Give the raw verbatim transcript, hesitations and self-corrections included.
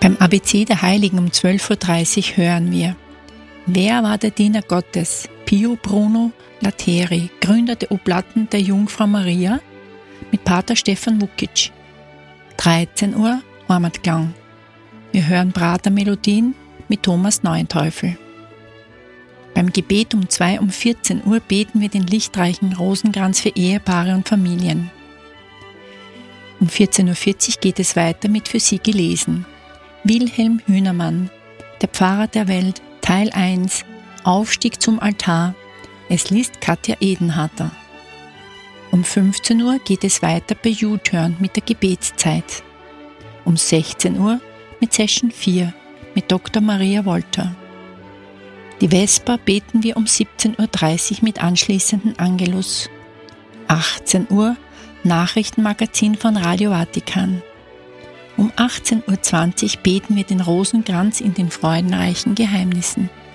Beim A B C der Heiligen um zwölf Uhr dreißig hören wir: Wer war der Diener Gottes? Pio Bruno Lateri, Gründer der Oblaten der Jungfrau Maria, mit Pater Stefan Vukic. dreizehn Uhr Heimatklang. Wir hören Pratermelodien mit Thomas Neuenteufel. Beim Gebet um zwei um vierzehn Uhr beten wir den lichtreichen Rosenkranz für Ehepaare und Familien. Um vierzehn Uhr vierzig geht es weiter mit Für Sie gelesen. Wilhelm Hühnermann, der Pfarrer der Welt, Teil eins, Aufstieg zum Altar. Es liest Katja Edenharter. Um fünfzehn Uhr geht es weiter bei U-Turn mit der Gebetszeit. Um sechzehn Uhr mit Session vier mit Doktor Maria Wolter. Die Vesper beten wir um siebzehn Uhr dreißig mit anschließenden Angelus. achtzehn Uhr Nachrichtenmagazin von Radio Vatikan. Um achtzehn Uhr zwanzig beten wir den Rosenkranz in den freudenreichen Geheimnissen.